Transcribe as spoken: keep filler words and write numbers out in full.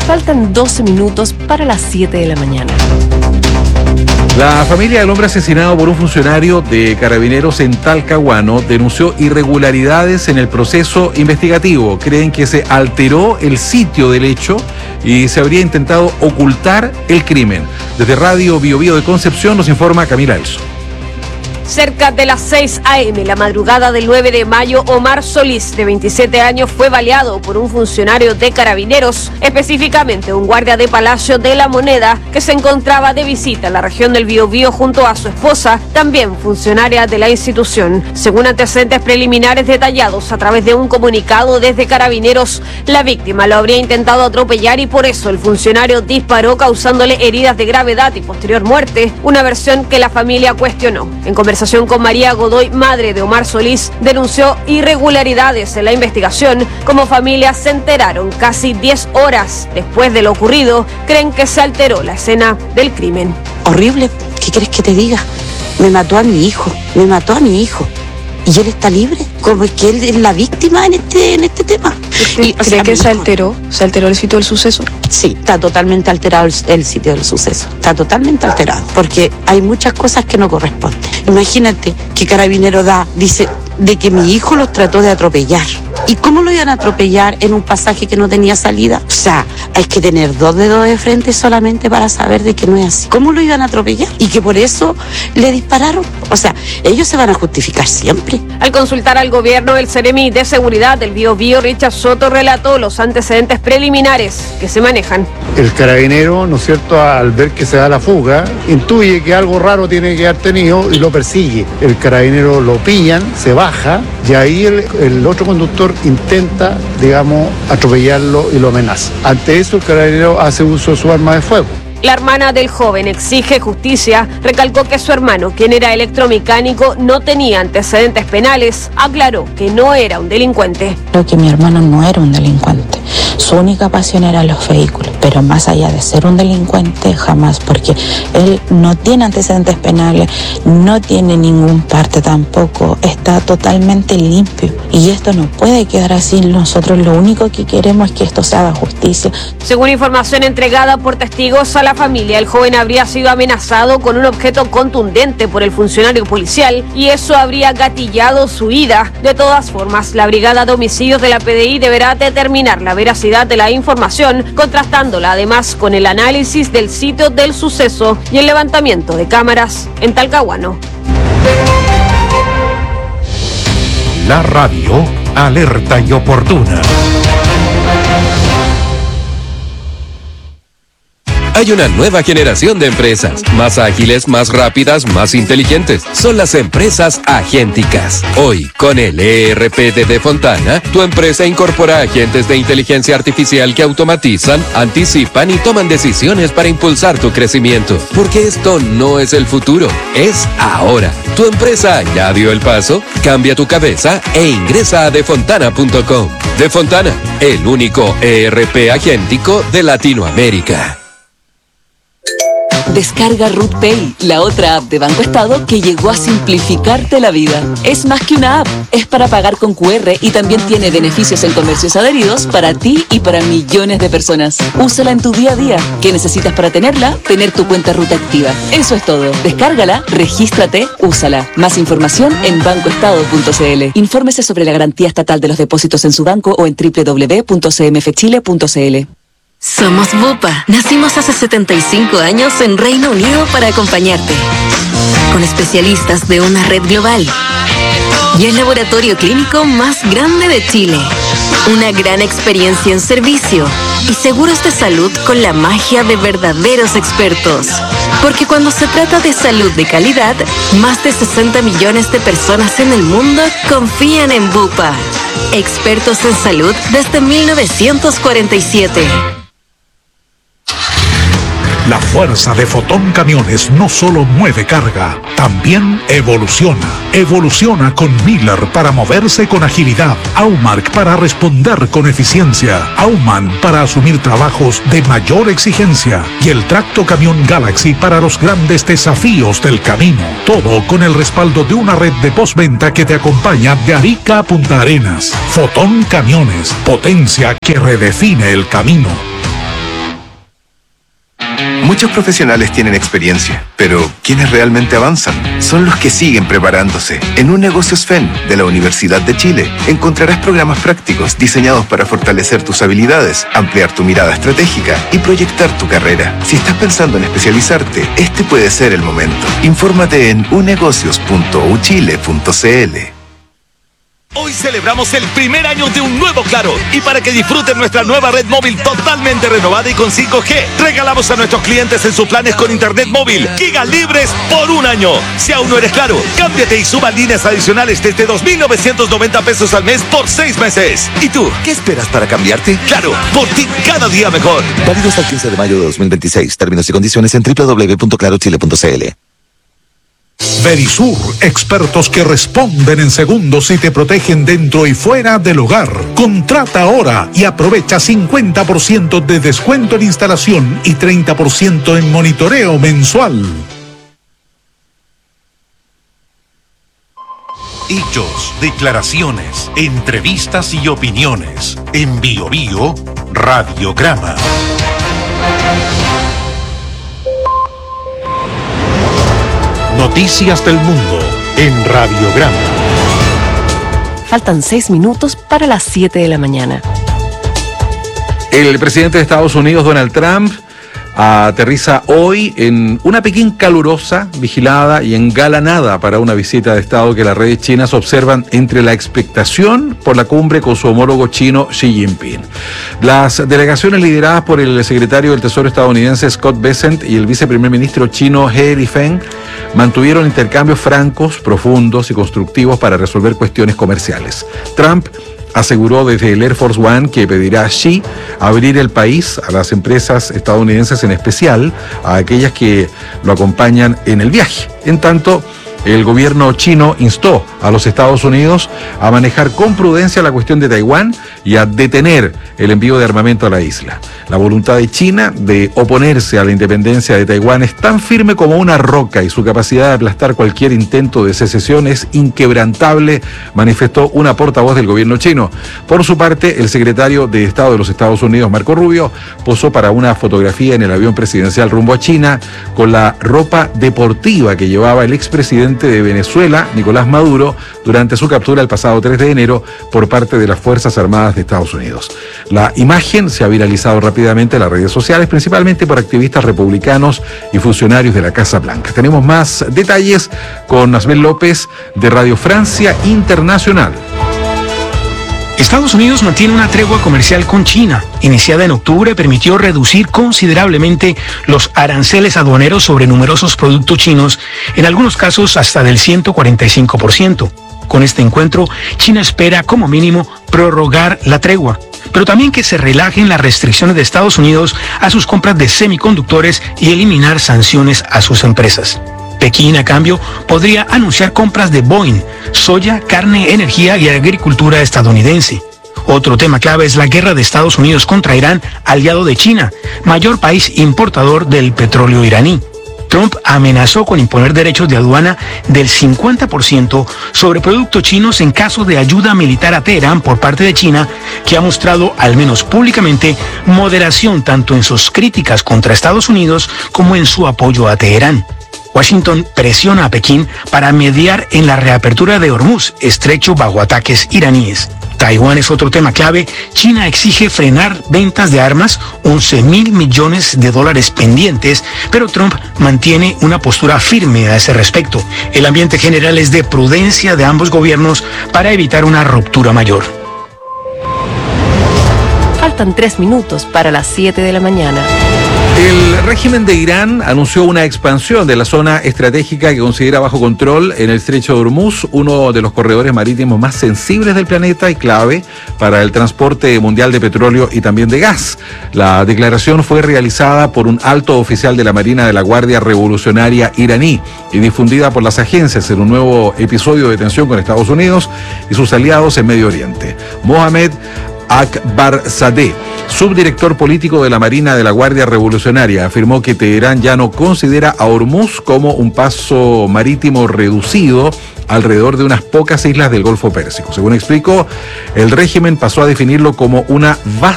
Faltan doce minutos para las siete de la mañana. La familia del hombre asesinado por un funcionario de Carabineros en Talcahuano denunció irregularidades en el proceso investigativo. Creen que se alteró el sitio del hecho y se habría intentado ocultar el crimen. Desde Radio Bio Bio de Concepción nos informa Camila Elso. Cerca de las seis a eme, la madrugada del nueve de mayo, Omar Solís, de veintisiete años, fue baleado por un funcionario de Carabineros, específicamente un guardia de Palacio de la Moneda, que se encontraba de visita en la región del Biobío junto a su esposa, también funcionaria de la institución. Según antecedentes preliminares detallados a través de un comunicado desde Carabineros, la víctima lo habría intentado atropellar y por eso el funcionario disparó, causándole heridas de gravedad y posterior muerte, una versión que la familia cuestionó. En conversación con María Godoy, madre de Omar Solís, denunció irregularidades en la investigación. Como familia se enteraron casi diez horas después de lo ocurrido. Creen que se alteró la escena del crimen. Horrible, ¿qué quieres que te diga? Me mató a mi hijo, me mató a mi hijo. ¿Y él está libre? ¿Cómo es que él es la víctima en este, en este tema? ¿Y cree sea, que se alteró? ¿Se alteró el sitio del suceso? Sí, está totalmente alterado el, el sitio del suceso. Está totalmente alterado. Porque hay muchas cosas que no corresponden. Imagínate que Carabinero da, dice, de que mi hijo los trató de atropellar. ¿Y cómo lo iban a atropellar en un pasaje que no tenía salida? O sea, hay que tener dos dedos de frente solamente para saber de que no es así. ¿Cómo lo iban a atropellar? Y que por eso le dispararon. O sea, ellos se van a justificar siempre. Al consultar al gobierno, el Seremi de Seguridad del Biobío, Richard Soto, relató los antecedentes preliminares que se manejan. El carabinero, ¿no es cierto?, al ver que se da la fuga, intuye que algo raro tiene que haber tenido y lo persigue. El carabinero lo pillan, se baja y ahí el, el otro conductor intenta, digamos, atropellarlo y lo amenaza. Ante eso, el carabinero hace uso de su arma de fuego. La hermana del joven exige justicia, recalcó que su hermano, quien era electromecánico, no tenía antecedentes penales, aclaró que no era un delincuente. Creo que mi hermano no era un delincuente, su única pasión eran los vehículos, pero más allá de ser un delincuente, jamás, porque él no tiene antecedentes penales, no tiene ningún parte tampoco, está totalmente limpio y esto no puede quedar así. Nosotros lo único que queremos es que esto se haga justicia. Según información entregada por testigos a la familia, el joven habría sido amenazado con un objeto contundente por el funcionario policial y eso habría gatillado su ida. De todas formas, la Brigada de Homicidios de la P D I deberá determinar la veracidad de la información, contrastándola además con el análisis del sitio del suceso y el levantamiento de cámaras en Talcahuano. La radio alerta y oportuna. Hay una nueva generación de empresas, más ágiles, más rápidas, más inteligentes. Son las empresas agénticas. Hoy, con el E R P de Defontana, tu empresa incorpora agentes de inteligencia artificial que automatizan, anticipan y toman decisiones para impulsar tu crecimiento. Porque esto no es el futuro, es ahora. ¿Tu empresa ya dio el paso? Cambia tu cabeza e ingresa a defontana punto com. Defontana, el único E R P agéntico de Latinoamérica. Descarga Ruth Pay, la otra app de Banco Estado que llegó a simplificarte la vida. Es más que una app, es para pagar con cu erre y también tiene beneficios en comercios adheridos para ti y para millones de personas. Úsala en tu día a día. ¿Qué necesitas para tenerla? Tener tu cuenta Ruth activa. Eso es todo. Descárgala, regístrate, úsala. Más información en banco estado punto c l. Infórmese sobre la garantía estatal de los depósitos en su banco o en doble u doble u doble u punto c m f chile punto c l. Somos Bupa. Nacimos hace setenta y cinco años en Reino Unido para acompañarte. Con especialistas de una red global. Y el laboratorio clínico más grande de Chile. Una gran experiencia en servicio. Y seguros de salud con la magia de verdaderos expertos. Porque cuando se trata de salud de calidad, más de sesenta millones de personas en el mundo confían en Bupa. Expertos en salud desde mil novecientos cuarenta y siete. La fuerza de Fotón Camiones no solo mueve carga, también evoluciona. Evoluciona con Miller para moverse con agilidad, Aumark para responder con eficiencia, Auman para asumir trabajos de mayor exigencia y el Tracto Camión Galaxy para los grandes desafíos del camino. Todo con el respaldo de una red de postventa que te acompaña de Arica a Punta Arenas. Fotón Camiones, potencia que redefine el camino. Muchos profesionales tienen experiencia, pero quienes realmente avanzan son los que siguen preparándose. En Un Negocio S F E N de la Universidad de Chile encontrarás programas prácticos diseñados para fortalecer tus habilidades, ampliar tu mirada estratégica y proyectar tu carrera. Si estás pensando en especializarte, este puede ser el momento. Infórmate en unegocios punto u chile punto c l. Hoy celebramos el primer año de un nuevo Claro y para que disfruten nuestra nueva red móvil totalmente renovada y con cinco G, regalamos a nuestros clientes en sus planes con internet móvil gigas libres por un año. Si aún no eres Claro, cámbiate y suba líneas adicionales desde dos mil novecientos noventa pesos al mes por seis meses. ¿Y tú, qué esperas para cambiarte? Claro, por ti cada día mejor. Válido hasta el quince de mayo de dos mil veintiséis. Términos y condiciones en doble u doble u doble u punto claro chile punto c l. Verisur, expertos que responden en segundos y te protegen dentro y fuera del hogar. Contrata ahora y aprovecha cincuenta por ciento de descuento en instalación y treinta por ciento en monitoreo mensual. Hechos, declaraciones, entrevistas y opiniones. En Bio Bio, Radiograma. Noticias del mundo en Radiograma. Faltan seis minutos para las siete de la mañana. El presidente de Estados Unidos, Donald Trump, aterriza hoy en una Pekín calurosa, vigilada y engalanada para una visita de Estado que las redes chinas observan entre la expectación por la cumbre con su homólogo chino Xi Jinping. Las delegaciones lideradas por el secretario del Tesoro estadounidense Scott Bessent y el viceprimer ministro chino He Lifeng mantuvieron intercambios francos, profundos y constructivos para resolver cuestiones comerciales. Trump aseguró desde el Air Force One que pedirá a Xi abrir el país a las empresas estadounidenses, en especial a aquellas que lo acompañan en el viaje. En tanto, el gobierno chino instó a los Estados Unidos a manejar con prudencia la cuestión de Taiwán y a detener el envío de armamento a la isla. La voluntad de China de oponerse a la independencia de Taiwán es tan firme como una roca y su capacidad de aplastar cualquier intento de secesión es inquebrantable, manifestó una portavoz del gobierno chino. Por su parte, el secretario de Estado de los Estados Unidos, Marco Rubio, posó para una fotografía en el avión presidencial rumbo a China con la ropa deportiva que llevaba el expresidente de Venezuela, Nicolás Maduro, durante su captura el pasado tres de enero por parte de las Fuerzas Armadas de Estados Unidos. La imagen se ha viralizado rápidamente en las redes sociales, principalmente por activistas republicanos y funcionarios de la Casa Blanca. Tenemos más detalles con Asbel López de Radio Francia Internacional. Estados Unidos mantiene una tregua comercial con China. Iniciada en octubre, permitió reducir considerablemente los aranceles aduaneros sobre numerosos productos chinos, en algunos casos hasta del ciento cuarenta y cinco por ciento. Con este encuentro, China espera como mínimo prorrogar la tregua, pero también que se relajen las restricciones de Estados Unidos a sus compras de semiconductores y eliminar sanciones a sus empresas. Pekín, a cambio, podría anunciar compras de Boeing, soya, carne, energía y agricultura estadounidense. Otro tema clave es la guerra de Estados Unidos contra Irán, aliado de China, mayor país importador del petróleo iraní. Trump amenazó con imponer derechos de aduana del cincuenta por ciento sobre productos chinos en caso de ayuda militar a Teherán por parte de China, que ha mostrado, al menos públicamente, moderación tanto en sus críticas contra Estados Unidos como en su apoyo a Teherán. Washington presiona a Pekín para mediar en la reapertura de Hormuz, estrecho bajo ataques iraníes. Taiwán es otro tema clave. China exige frenar ventas de armas, once mil millones de dólares pendientes, pero Trump mantiene una postura firme a ese respecto. El ambiente general es de prudencia de ambos gobiernos para evitar una ruptura mayor. Faltan tres minutos para las siete de la mañana. El régimen de Irán anunció una expansión de la zona estratégica que considera bajo control en el estrecho de Hormuz, uno de los corredores marítimos más sensibles del planeta y clave para el transporte mundial de petróleo y también de gas. La declaración fue realizada por un alto oficial de la Marina de la Guardia Revolucionaria iraní y difundida por las agencias en un nuevo episodio de tensión con Estados Unidos y sus aliados en Medio Oriente. Mohamed Akbarzadeh, subdirector político de la Marina de la Guardia Revolucionaria, afirmó que Teherán ya no considera a Hormuz como un paso marítimo reducido alrededor de unas pocas islas del Golfo Pérsico. Según explicó, el régimen pasó a definirlo como una vasta